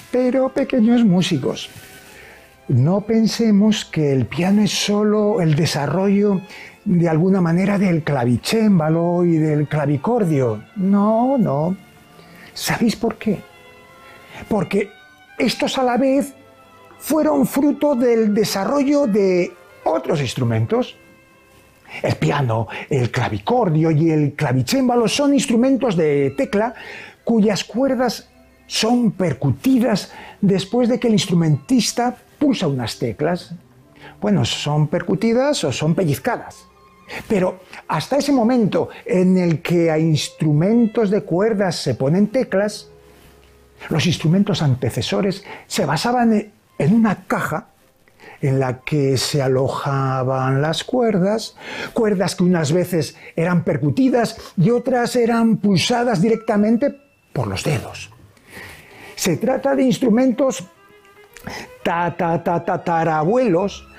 Pero, pequeños músicos, no pensemos que el piano es solo el desarrollo de alguna manera del clavicémbalo y del clavicordio. No, no. ¿Sabéis por qué? Porque estos a la vez fueron fruto del desarrollo de otros instrumentos. El piano, el clavicordio y el clavicémbalo son instrumentos de tecla cuyas cuerdas son percutidas después de que el instrumentista pulsa unas teclas. Bueno, son percutidas o son pellizcadas. Pero hasta ese momento en el que a instrumentos de cuerdas se ponen teclas, los instrumentos antecesores se basaban en una caja en la que se alojaban las cuerdas que unas veces eran percutidas y otras eran pulsadas directamente por los dedos. Se trata de instrumentos tatarabuelos,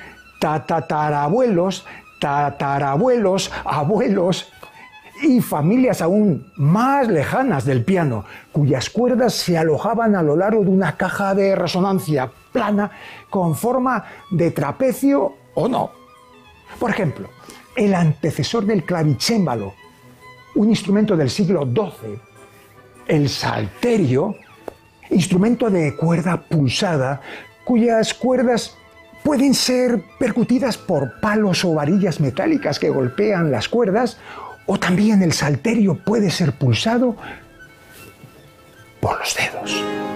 abuelos y familias aún más lejanas del piano, cuyas cuerdas se alojaban a lo largo de una caja de resonancia plana con forma de trapecio o no. Por ejemplo, el antecesor del clavicémbalo, un instrumento del siglo XII, el salterio, instrumento de cuerda pulsada, cuyas cuerdas pueden ser percutidas por palos o varillas metálicas que golpean las cuerdas, o también el salterio puede ser pulsado por los dedos.